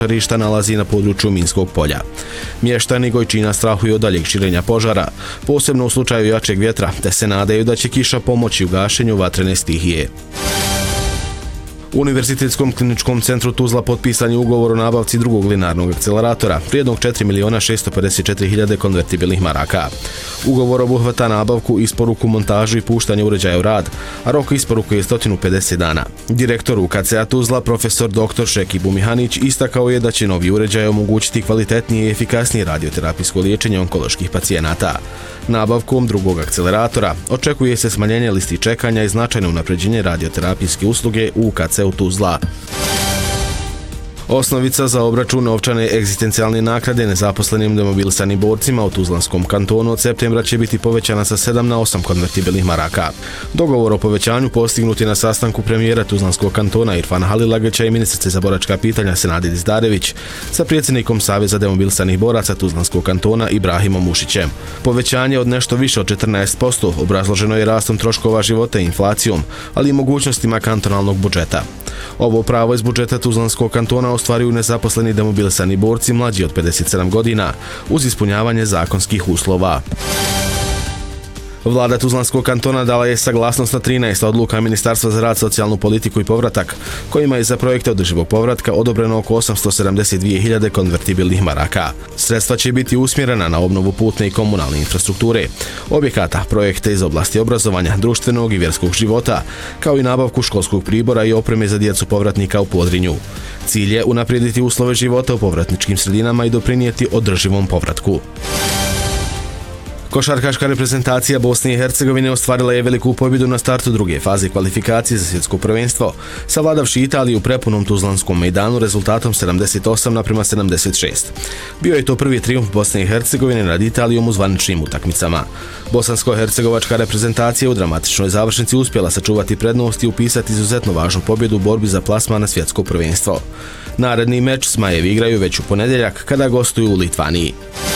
žarišta nalazi na području Minskog polja. Mještani Gojčina strahuju od daljeg širenja požara, posebno u slučaju jačeg vjetra, te se nadaju da će kiša pomoći u gašenju vatrene stihije. U Univerzitetskom kliničkom centru Tuzla potpisan je ugovor o nabavci drugog linearnog akceleratora, vrijednog 4.654.000 konvertibilnih maraka. Ugovor obuhvata nabavku, isporuku, montažu i puštanje uređaja u rad, a rok isporuke je 150 dana. Direktor UKC-a Tuzla, profesor dr. Šekib Umihanić, istakao je da će novi uređaj omogućiti kvalitetnije i efikasnije radioterapijsko liječenje onkoloških pacijenata. Nabavkom drugog akceleratora očekuje se smanjenje listi čekanja i značajno unapređenje radioterapijske usluge u UKC-u Tuzla. Osnovica za obračun novčane egzistencijalne naknade nezaposlenim demobilisanim borcima u Tuzlanskom kantonu od septembra će biti povećana sa 7 na 8 konvertibilnih maraka. Dogovor o povećanju postignut je na sastanku premijera Tuzlanskog kantona Irfana Halilagića i ministrice za boračka pitanja Senade Dizdarević sa predsjednikom Saveza demobilisanih boraca Tuzlanskog kantona Ibrahimom Mušićem. Povećanje od nešto više od 14% obrazloženo je rastom troškova života i inflacijom, ali i mogućnostima kantonalnog budžeta. Ovo pravo iz budžeta Tuzlanskog kantona ostvaruju nezaposleni demobilisani borci mlađi od 57 godina uz ispunjavanje zakonskih uslova. Vlada Tuzlanskog kantona dala je saglasnost na 13 odluka Ministarstva za rad, socijalnu politiku i povratak, kojima je za projekte održivog povratka odobreno oko 872.000 konvertibilnih maraka. Sredstva će biti usmjerena na obnovu putne i komunalne infrastrukture, objekata, projekte iz oblasti obrazovanja, društvenog i vjerskog života, kao i nabavku školskog pribora i opreme za djecu povratnika u Podrinju. Cilj je unaprijediti uslove života u povratničkim sredinama i doprinijeti održivom povratku. Košarkaška reprezentacija Bosne i Hercegovine ostvarila je veliku pobjedu na startu druge faze kvalifikacije za svjetsko prvenstvo, savladavši Italiju u prepunom Tuzlanskom mejdanu rezultatom 78:76. Bio je to prvi trijumf Bosne i Hercegovine nad Italijom u zvaničnim utakmicama. Bosansko-hercegovačka reprezentacija u dramatičnoj završnici uspjela sačuvati prednost i upisati izuzetno važnu pobjedu u borbi za plasman na svjetsko prvenstvo. Naredni meč Zmajevi igraju već u ponedjeljak kada gostuju u Litvaniji.